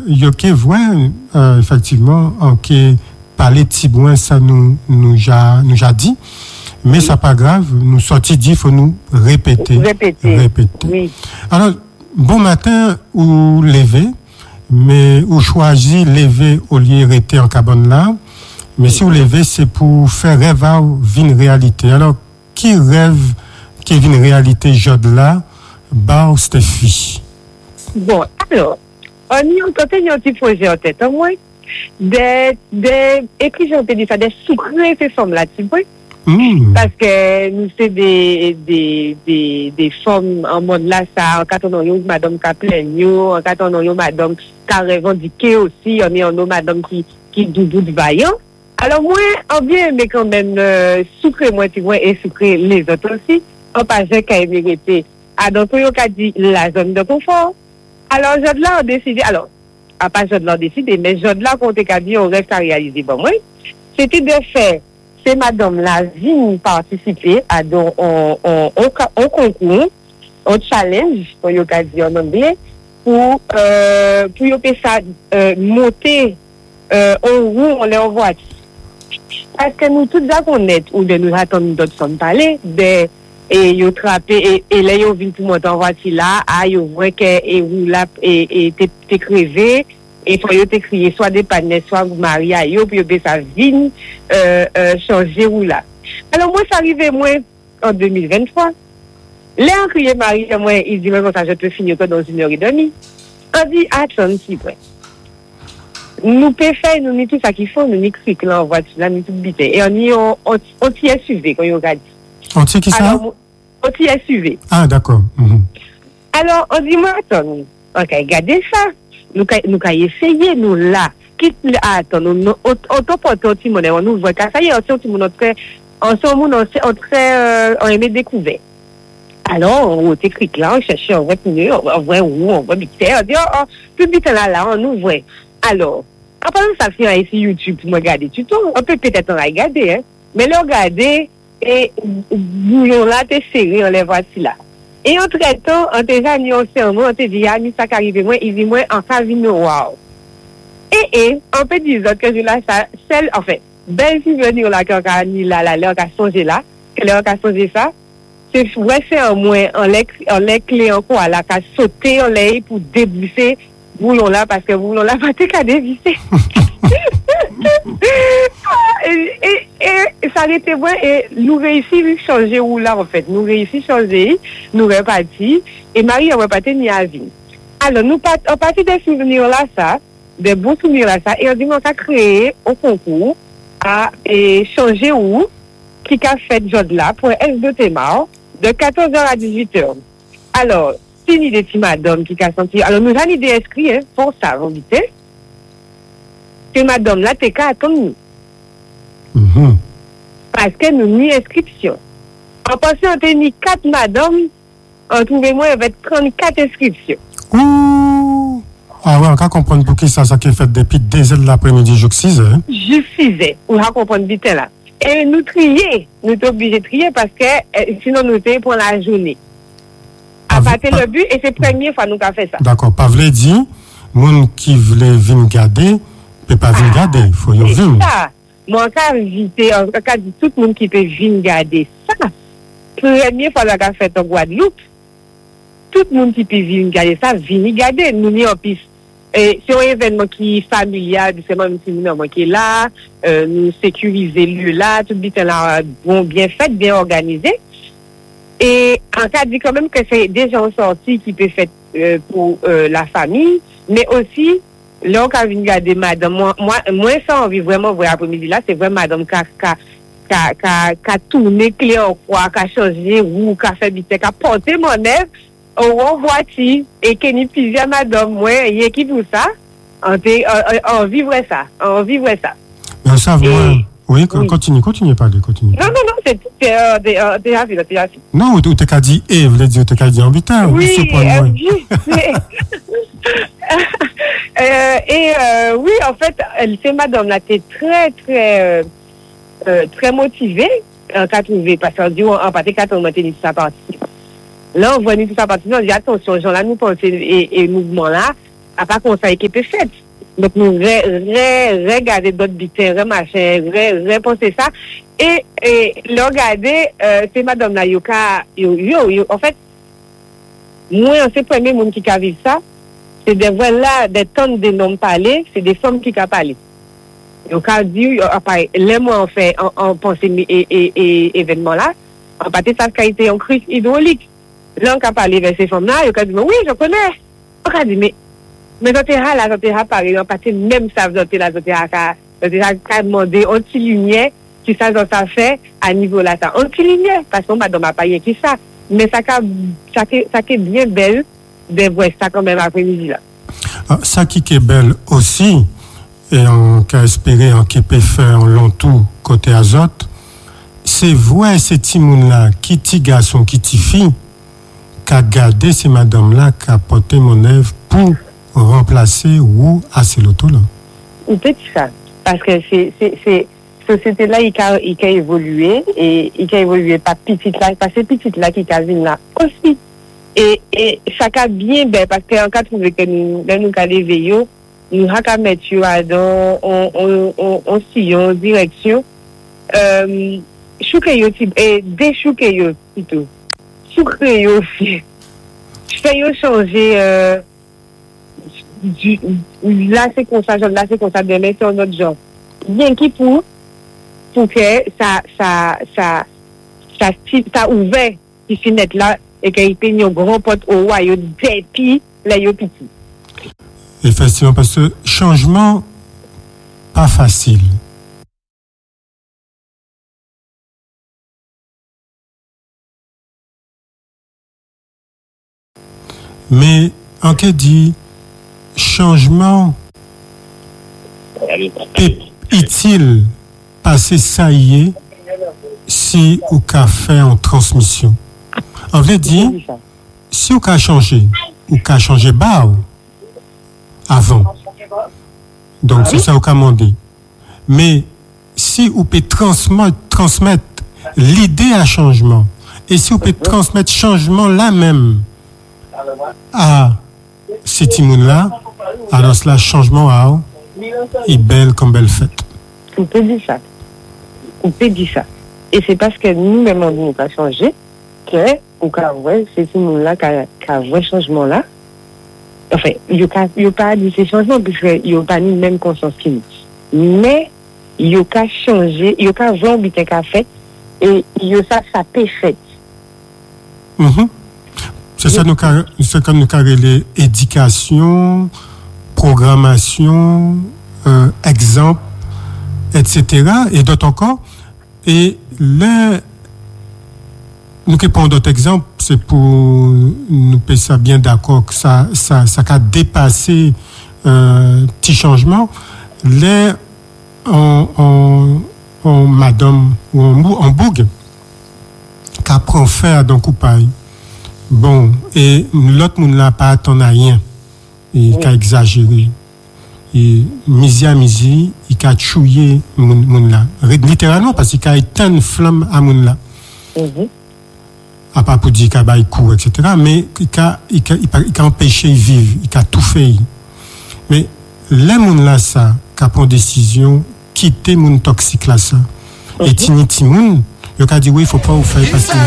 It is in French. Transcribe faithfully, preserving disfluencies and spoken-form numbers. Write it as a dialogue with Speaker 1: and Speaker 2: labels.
Speaker 1: y a que voir, euh, effectivement, en que parler Tibouin, ça nous, nous a, nous a dit. Mais oui. Ça pas grave, nous sortis dit, il faut nous répéter.
Speaker 2: Répéter.
Speaker 1: Répéter.
Speaker 2: Oui.
Speaker 1: Alors, bon matin, ou lever, mais ou choisir lever au lieu de rester en cabane là. Mais si vous levez, c'est pour faire rêve à une réalité. Alors, qui rêve qui est une réalité, Jod là, bah, Stéphie?
Speaker 2: Bon, alors, on y a un petit projet en tête, au moins. Des, des, et puis j'ai dit ça, des sucrés, ces femmes-là, tu vois. Mm. Parce que nous, c'est des, des, des, des femmes en mode là, ça, quand on a eu madame qui a plein, quand on a eu madame qui a revendiqué aussi, on est en madame qui, qui doudou de vaillant. Alors, moi, on vient, mais quand même, euh, sucré, moi, tu vois, et sucré les autres aussi. On passe qu'à mériter. À donc, on a dit la zone de confort. Alors, Jod là, on décidé, alors, à pas Jod là, on décidé, mais Jod là, qu'on t'a dit, on reste à réaliser. Bon, moi, c'était de faire, c'est madame la vie participer à donc, on, on, on, on concours, on challenge, on y a dit en anglais, pour, euh, pour y a ça, euh, monter, euh, en roue, on les envoie. Parce que nous, tous les connaître, ou de nous attendre d'autres sommes parler, de, et yo trappé, et, et là, yo vient pour monter en voiture là, ah, yo voit que, et ou là, et, et t'es, t'es crevé, et faut yo t'écrire, soit des panneaux, soit vous mariez à yo, puis yo bé sa vie, euh, euh, changer ou là. Alors, moi, ça arrivait, moi, en deux mille vingt-trois. Là, on criait Marie, moi, il dit, moi, comme ça, je peux finir que dans une heure et demie. On dit, attends, si, ouais. Nous pouvons faire, nous, tout ça qu'il faut, nous, nous crions là en voiture, là, nous, tout bite. Et on y, on, on, on t'y est suivi, quand on regarde.
Speaker 1: On t'y qui ça?
Speaker 2: Alors, on t'y est suivi.
Speaker 1: Ah, d'accord. Mm-hmm.
Speaker 2: Alors, on dit, moi, attends, on va regarder ça. Nous, nous, allons essayer, nous, là. Quitte, attends, nous, nous, on t'opporte un petit monnaie, on nous voit, ça y est, on s'est un petit monnaie, on s'est on très, on aimait découvert. Alors, on t'écrit là, on cherchait, on voit, on voit où, on voit bite, on dit, oh, oh, tout bite là, là, on nous voit. Alors, après, ça fait ici YouTube pour me regarder tuto. On peut peut-être en regarder, hein. Mais le regarder, et, bouillon là, t'es serré, on les voici là. Et entre temps, on te dit, on s'est en moi, on te dit, ah, mais ça qui arrive, moi, il dit, moi, en favine, wow. Et, et, on peut dire que je là, ça, celle, en fait, belle si venir là, qu'on a mis là, là, là, on a songé là, que là, on a songé ça, c'est vrai, c'est en moins, on les clés en quoi, là, qu'à sauter, on les pour débousser, boulon là, parce que boulon là, pas qu'à dévisser. et, et, et ça a été vrai, et nous réussissons à changer où là, en fait. Nous réussissons à changer, nous repartis, et Marie a reparti ni à vie. Alors, nous part, on partit des souvenirs là, ça, des bons souvenirs là, ça, et on dit, on a créé au concours, à, et changer où, qui a fait Jod là, pour S deux Témar, de quatorze heures à dix-huit heures. Alors, c'est une idée de madame qui a senti. Alors, nous avons une idée inscrite, hein, pour ça, vous dites, que madame là, t'es qu'à attendre nous.
Speaker 1: Mm-hmm.
Speaker 2: Parce que nous avons une inscription. En passant, on a mis quatre madames, on trouvait moi avec trente-quatre inscriptions.
Speaker 1: Ouh! Ah ouais, on peut comprendre pour qui ça, ça qui est fait depuis deux heures de l'après-midi, jusqu'à six heures.
Speaker 2: Jusqu'à six heures, on va comprendre vite là. Et nous trier, nous sommes obligés de trier parce que euh, sinon nous sommes pour la journée. À partir le but, et c'est la première fois que nous avons fait ça.
Speaker 1: D'accord, pas voulu dire, moun qui voulait venir garder, peut pas venir garder, il faut y venir.
Speaker 2: C'est ça. Moi, quand invité, en cas de tout le monde qui peut venir garder ça, première fois que nous avons fait en Guadeloupe, tout le monde qui peut venir garder ça, venir garder, nous n'y en piste. Et c'est un événement qui est familial, c'est même si nous qui est là, euh, nous sécuriser le lieu là, tout le là, bon, bien fait, bien organisé. Et en cas dit quand même que c'est des gens sortis qui peuvent faire euh, pour euh, la famille, mais aussi, là, on vient regarder madame, moi, moi, moi, ça, on vit vraiment voir après-midi là, c'est vraiment madame qui a, qui a, qui a, qui a tourné clé en croix, qui a changé roue, qui a fait bite, qui a porté mon œuvre, on voiture, et qui n'y plusieurs madame, moi, il y a qui tout ça, on, on, on vivrait ça, on vivrait ça.
Speaker 1: Mais ça, moi, oui, oui, continue, continue, pas de continue.
Speaker 2: Non, non, non, c'est déjà vu, déjà vu.
Speaker 1: Non, ou tu as dit, et, vous voulez dire, tu as dit en butin,
Speaker 2: oui, c'est pas moi. euh, et euh, oui, en fait, c'est madame là, t'es très, très, euh, euh, très motivée, en cas trouvé, parce qu'on dit, en partie, quand on maintenait sa partie. Là, on voit tout ça partie, on dit, attention, gens là, nous pensons, et, et mouvement là, à pas qu'on ça qui peut fait. Donc nous regarder d'autres bitins, machin, repenser ça et et le regarder euh, c'est madame là yo yo yo en fait moi c'est premier monde qui a vivre ça, c'est des voilà des tonnes de noms parler, c'est des femmes qui a parlé. Yo ka dit après les mois en fait en, en penser et, et, et événement là, en partie ça a été en crise hydraulique. Là on a parlé avec ces femmes là, yo ka dit oui, je connais. On a dit mais mais dans terrain là, dans terrain pareil, en partie même ça dans terrain là, dans terrain dans terrain ka demander un petit lumière qui ça dans ça fait à niveau là ça. Un petit lumière parce qu'on madame a pas rien qui ça, mais ça ka ça qui ça qui est bien belle de voir ça quand même après-midi là.
Speaker 1: Ah, ça qui est belle aussi et on peut espérer en qui peut faire en long tout côté azote, c'est voir ces petits moun là qui ti garçon qui ti fille qu'a gardé ces madame là qui a porté mon œuvre pour remplacer ou assez l'auto là.
Speaker 2: Ou peut-être ça parce que c'est c'est c'est société là il a il a évolué et il a évolué pas petite là parce que petite là qui a venu là aussi et et ça a bien ben parce que en cas trouvé que nous nous ca lever yo nous ha mettre yo dans on on on on sillon direction euh chouke yo type et déchouke yo plutôt chouke yo aussi fait yo changer euh du là c'est comme ça là c'est comme ça demain c'est un autre genre bien qui pour pour que ça ça ça ça ça ouvert qui fenêtre là et qu'il peigne un grand porte au roi yo depuis là yo petit.
Speaker 1: Effectivement parce que changement pas facile. Mais en que dit changement est-il passé ça y est si ou qu'a fait en transmission. On veut dire si ou qu'a changé ou qu'a changé bas avant. Donc c'est ça ou qu'a demandé. Mais si ou peut transmettre transmettre l'idée à changement et si ou peut transmettre changement là même à ces timounes là, alors cela changement à est belle comme belle fête.
Speaker 2: On peut dire ça. On peut dire ça. Et c'est parce que nous-mêmes, on nous a changé que, ou qu'à vrai, ces timounes là, qu'à vrai changement là, enfin, il n'y a pas dit ces changements, puisqu'il n'y a pas ni même conscience qui nous. Mais, il y a qu'à changer, il y a qu'à voir ce qu'il a fait, et il y a ça, ça peut faire.
Speaker 1: Mm-hmm. C'est ça, nous, c'est comme nous carré les éducation, programmation, euh, exemple, et cetera. Et d'autres encore. Et là, nous qui prenons d'autres exemples, c'est pour nous faire ça bien d'accord que ça, ça, ça a dépassé euh, petit changement. Là, on, on, on madame ou en, en bougue, qui apprend à faire dans coupaille. Bon, et l'autre monde n'a pas attendu rien. Et qui a exagéré. Et misi à misi, il a chouillé moun là. Littéralement, parce qu'il a éteint une flamme à moun là. Mm-hmm. À part pour dire qu'il a court, et cetera. Mais il a, il a, il a empêché de vivre, il a tout fait. Mais les moun là, ça, qui a pris décision, quitter moun toxique là, ça. Mm-hmm. Et tini ti moun, il a dit oui, il ne faut pas vous faire parce que